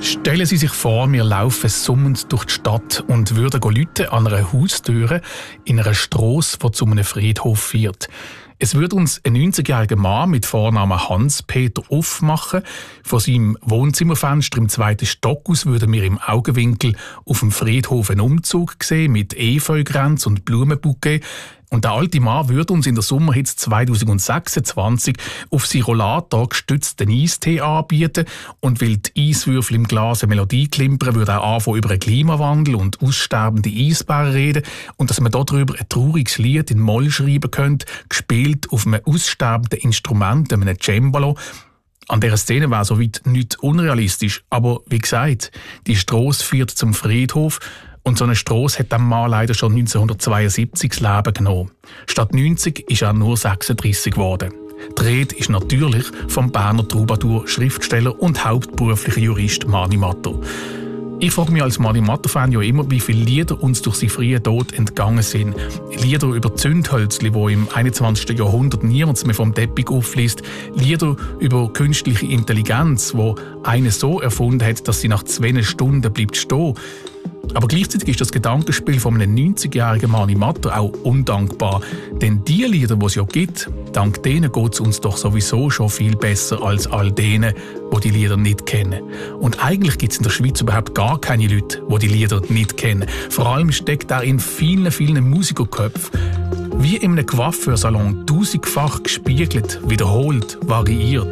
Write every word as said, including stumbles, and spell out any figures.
Stellen Sie sich vor, wir laufen summend durch die Stadt und würden läuten an einer Haustür in einer Strasse, die zu einem Friedhof führt. Es würde uns ein neunzigjähriger Mann mit Vornamen Hans-Peter aufmachen. Von seinem Wohnzimmerfenster im zweiten Stock aus würden wir im Augenwinkel auf dem Friedhof einen Umzug sehen mit Efeukränzen und Blumenbouquet. Und der alte Mann würde uns in der Sommerhitze zwanzig sechsundzwanzig auf seinen Rollator gestützt den Eistee anbieten. Und weil die Eiswürfel im Glas eine Melodie klimpern, würde er anfangen über den Klimawandel und aussterbende Eisbären reden. Und dass man darüber ein trauriges Lied in Moll schreiben könnte, gespielt auf einem aussterbenden Instrument, einem Cembalo. An dieser Szene wäre soweit nicht unrealistisch. Aber wie gesagt, die Strasse führt zum Friedhof. Und so eine Strasse hat dem Mann leider schon neunzehnhundertzweiundsiebzig das Leben genommen. Statt neunzig ist er nur sechsunddreissig geworden. Die Rede ist natürlich vom Berner Troubadour, Schriftsteller und hauptberuflicher Jurist Mani Matter. Ich frage mich als Mani Matter-Fan ja immer, wie viele Lieder uns durch seinen frühen Tod entgangen sind. Lieder über Zündhölzli, wo im einundzwanzigsten Jahrhundert niemand mehr vom Teppich aufliest. Lieder über künstliche Intelligenz, wo eine so erfunden hat, dass sie nach zwei Stunden bleibt stehen. Aber gleichzeitig ist das Gedankenspiel von einem neunzigjährigen Mani Matter auch undankbar. Denn die Lieder, die es ja gibt, dank denen geht es uns doch sowieso schon viel besser als all denen, die die Lieder nicht kennen. Und eigentlich gibt es in der Schweiz überhaupt gar keine Leute, die die Lieder nicht kennen. Vor allem steckt da in vielen, vielen Musikerköpfen, wie in einem Coiffeursalon, tausendfach gespiegelt, wiederholt, variiert.